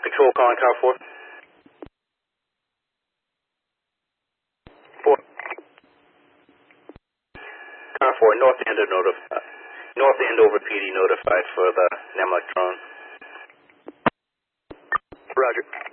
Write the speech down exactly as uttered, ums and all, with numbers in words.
Control calling car four. Four. Car four, North End notified. North Andover P D notified for the Nemelectron. Roger.